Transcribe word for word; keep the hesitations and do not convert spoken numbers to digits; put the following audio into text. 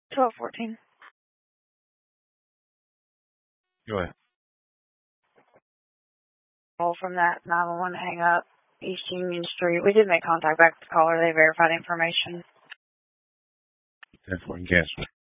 twelve fourteen. Go ahead. Call from that nine one one hang up, East Union Street. We did make contact back with the caller. They verified information. ten fourteen cancel.